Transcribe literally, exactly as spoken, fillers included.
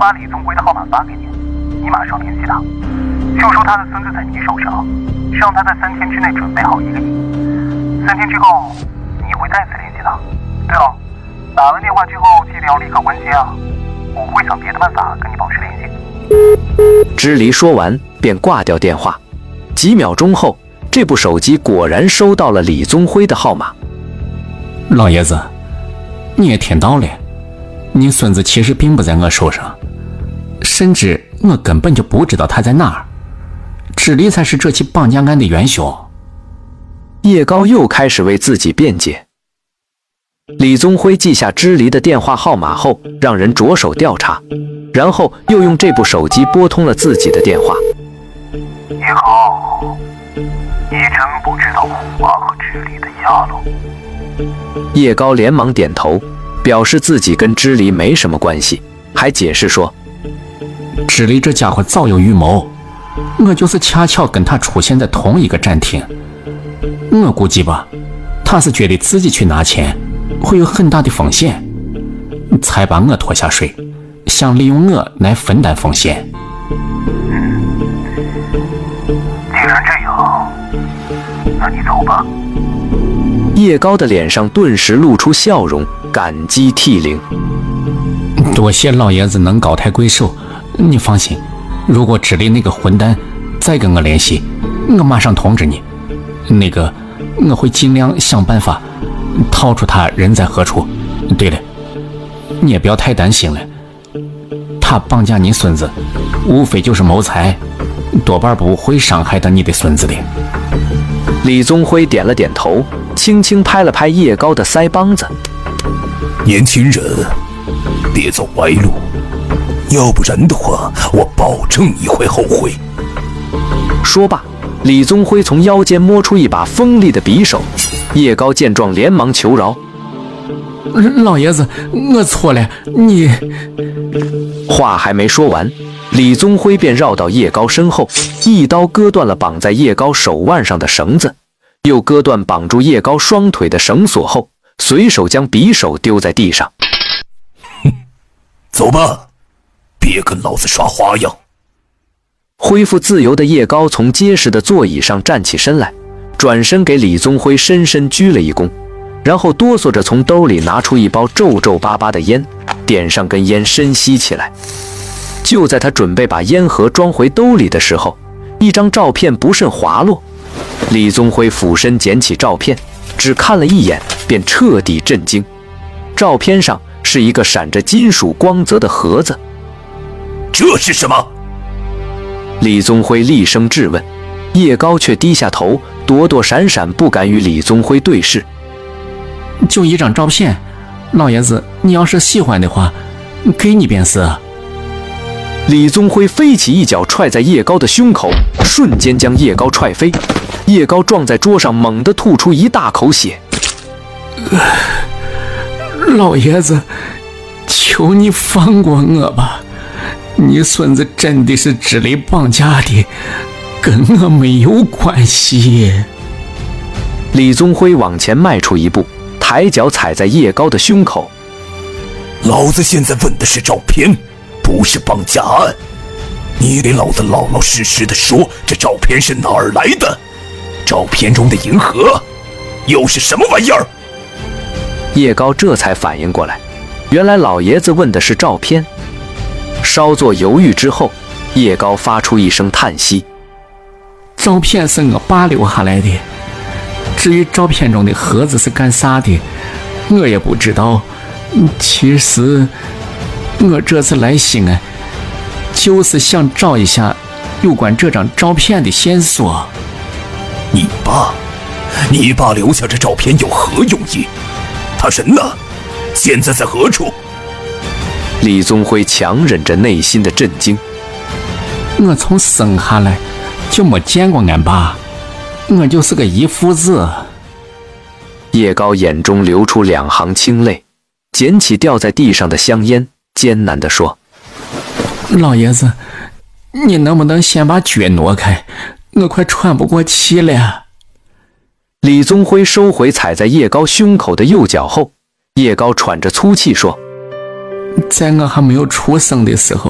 把李宗辉的号码发给你，你马上联系他，就说他的孙子在你手上，让他在三天之内准备好一个亿。三天之后，你会再次联系他。对了，打完电话之后记得要立刻关机啊，我会想别的办法跟你保持联系。 支离说完便挂掉电话。几秒钟后，这部手机果然收到了李宗辉的号码。 老爷子，你也听到了，你孙子其实并不在我手上，甚至我根本就不知道他在哪儿。支离才是这起绑架案的元凶。 叶高又开始为自己辩解。李宗辉记下支离的电话号码后，让人着手调查，然后又用这部手机拨通了自己的电话。 叶高，你真不知道虎爸和支离的下落？ 叶高连忙点头，表示自己跟支离没什么关系，还解释说， 支离这家伙早有预谋，我就是恰巧跟他出现在同一个展厅。我估计吧，他是觉得自己去拿钱会有很大的风险，才把我拖下水，想利用我来分担风险。 嗯，既然这样，那你走吧。 叶高的脸上顿时露出笑容，感激涕零。 多谢老爷子能高抬贵手，你放心，如果支离那个混蛋再跟我联系，我马上通知你。那个，我会尽量想办法逃出他人在何处。对了，你也不要太担心了，他绑架你孙子，无非就是谋财，多半不会伤害到你的孙子的。 李宗辉点了点头，轻轻拍了拍叶高的腮帮子。 年轻人，别走歪路，要不然的话，我保证你会后悔。 说罢，李宗辉从腰间摸出一把锋利的匕首。叶高见状，连忙求饶：“ 老爷子，我错了，你……” 话还没说完，李宗辉便绕到叶高身后，一刀割断了绑在叶高手腕上的绳子，又割断绑住叶高双腿的绳索后，随手将匕首丢在地上。 哼，走吧，别跟老子耍花样。 恢复自由的叶高从结实的座椅上站起身来，转身给李宗辉深深鞠了一躬，然后哆嗦着从兜里拿出一包皱皱巴巴的烟，点上根烟深吸起来。就在他准备把烟盒装回兜里的时候，一张照片不慎滑落。李宗辉俯身捡起照片，只看了一眼便彻底震惊。照片上是一个闪着金属光泽的盒子。 这是什么？ 李宗辉厉声质问，叶高却低下头，躲躲闪闪，不敢与李宗辉对视。 就一张照片，老爷子，你要是喜欢的话，给你便是。 李宗辉飞起一脚踹在叶高的胸口，瞬间将叶高踹飞。叶高撞在桌上，猛地吐出一大口血。 老爷子，求你放过我吧，你孙子真的是支离绑架的，跟我没有关系。 李宗辉往前迈出一步，抬脚踩在叶高的胸口。 老子现在问的是照片，不是绑架案。你给老子老老实实的说，这照片是哪儿来的？照片中的银河又是什么玩意儿？ 叶高这才反应过来，原来老爷子问的是照片。稍作犹豫之后，叶高发出一声叹息：“ 照片是我爸留下来的，至于照片中的盒子是干啥的，我也不知道。其实我这次来西安，就是想找一下有关这张照片的线索。” 你爸，你爸留下这照片有何用意？他人呢？现在在何处？ 李宗辉强忍着内心的震惊：“ 我从生下来就没见过俺爸，我就是个遗腹子。” 叶高眼中流出两行清泪，捡起掉在地上的香烟，艰难地说：“ 老爷子，你能不能先把脚挪开？我快喘不过气了。” 李宗辉收回踩在叶高胸口的右脚后，叶高喘着粗气说：“ 在我还没有出生的时候，